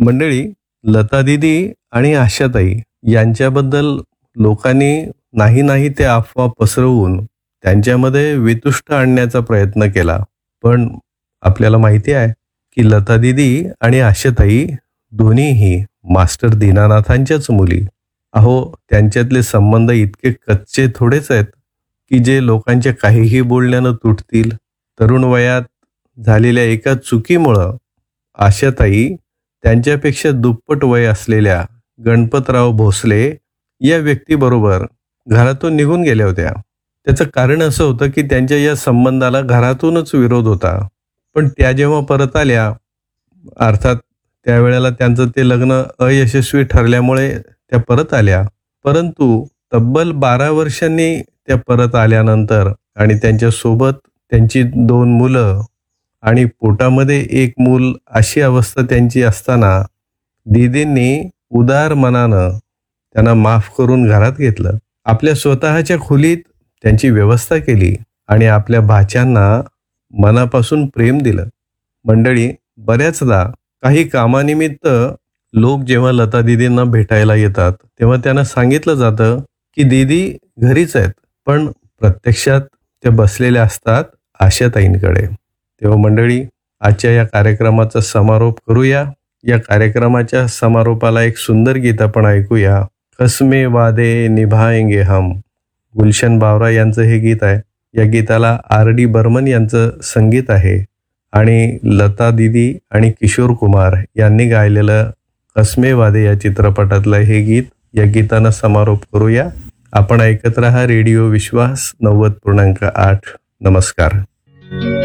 मंडळी, लता दीदी आणि आशाताई यांच्याबद्दल लोकांनी नाही नाही ते अफवा पसरवून त्यांच्यामध्ये वितुष्ट आणण्याचा प्रयत्न केला. पण आपल्याला माहिती आहे की लता दीदी आणि आशाताई दोन्हीही मास्टर दीनानाथांच्याच मुली. अहो, त्यांच्यातले संबंध इतके कच्चे थोडेच आहेत की जे लोकांच्या काहीही बोलण्यानं तुटतील. तरुण वयात झालेल्या एका चुकीमुळं आशाताई त्यांच्यापेक्षा दुप्पट वय असलेल्या गणपतराव भोसले या व्यक्तीबरोबर घरातून निघून गेल्या होत्या. त्याचं कारण असं होतं की त्यांच्या या संबंधाला घरातूनच विरोध होता. पण त्या जेव्हा परत आल्या, अर्थात त्यावेळेला त्यांचं ते लग्न अयशस्वी ठरल्यामुळे त्या परत आल्या. परंतु तब्बल 12 वर्षांनी त्या परत आल्यानंतर आणि त्यांच्यासोबत त्यांची 2 मुलं आणि पोटामध्ये एक मूल अशी अवस्था त्यांची असताना दीदींनी उदार मनानं त्यांना माफ करून घरात घेतलं. आपल्या स्वतःच्या खोलीत त्यांची व्यवस्था केली आणि आपल्या भाच्यांना मनापासून प्रेम दिलं. मंडळी, बऱ्याचदा काही कामानिमित्त लोक जेव्हा लता दीदींना भेटायला येतात तेव्हा त्यांना सांगितलं जातं की दीदी घरीच आहेत, पण प्रत्यक्षात त्या बसलेल्या असतात आशाताईंकडे. तेव्हा मंडळी, आजच्या या कार्यक्रमाचा समारोप करूया. या कार्यक्रमाच्या समारोपाला एक सुंदर गीत आपण ऐकूया. कसमे वादे निभाएंगे हम. गुलशन बावरा यांचं हे गीत आहे. या गीताला RD बर्मन यांचं संगीत आहे आणि लता दीदी आणि किशोर कुमार यांनी गायलेलं कसमे वादे या चित्रपटातलं हे गीत. या गीतानं समारोप करूया. आपण ऐकत रहा रेडिओ विश्वास 90.8. नमस्कार.